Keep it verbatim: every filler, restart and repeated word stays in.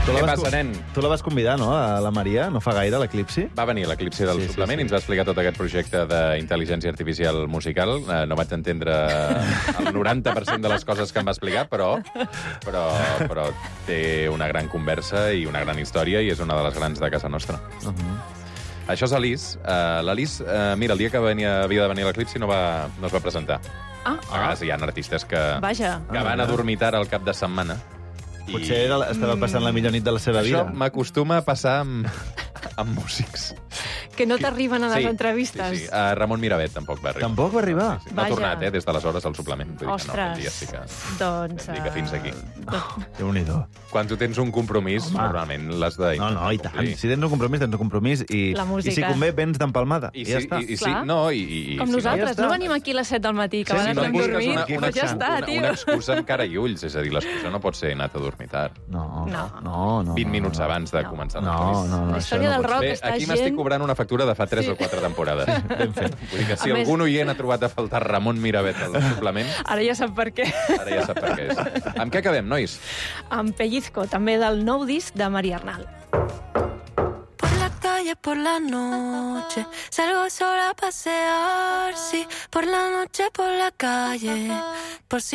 Què passa, nen? Tu la vas convidar, no, a la Maria, no fa gaire, a l'Eclipsi? Va venir a l'Eclipsi del Sí, sí, suplement sí. i ens va explicar tot aquest projecte d'intel·ligència artificial musical. Eh, no vaig entendre el noranta per cent de les coses que em va explicar, però, però, però té una gran conversa i una gran història i és una de les grans de casa nostra. Uh -huh. Això és l'Alice. Uh, L'Alice, uh, mira, el dia que venia, havia de venir a l'Eclipsi no, va, no es va presentar. Ah. A vegades hi ha artistes que, Vaja. que van a dormitar al cap de setmana. Potser era, estava passant la millor nit de la seva Això vida. m'acostuma a passar amb, amb músics. Que no t'arriben a les Sí, entrevistes. Sí, sí. Uh, Ramon Miravet tampoc va arribar. Tampoc va arribar? Sí, sí. No ha Vaja. tornat, eh, des d'aleshores al suplement. Vull dir que no, Ostres. aquell dia sí que... Doncs... Vam dir que fins aquí. Uh, Déu-n'hi-do. Quan tu tens un compromís, Home. normalment l'has de... No, no, i tant. complir. Si tens un compromís, tens un compromís. I, La música. i si convé, vens d'empalmada. I, I, si, ja està. i, i, sí, Clar. no, i, i, Com si nosaltres. ja No està. venim aquí a les set del matí, que No, abans si no hem busques dormit. una, Doncs una, ja està, una, tio. una excusa amb cara i ulls, és a dir, l'excusa no pot ser anar a dormir tard. No, No. no, no. vint no, minuts no. abans de No. començar No, l'entrevista. no, no. La això història no del pot rock Bé, està aquí gent... m'estic cobrant una factura de fa tres Sí. o quatre temporades. Ben fet. Vull dir que si A més- algun oient ha trobat a faltar Ramon Miravet al suplement, Ara ja sap per què. ara ja sap per què és. Amb què acabem, nois? Amb Pellizco, també del nou disc de Maria Arnal. Por la calle por la noche, salgo sola a pasear, sí, por la noche por la calle, por si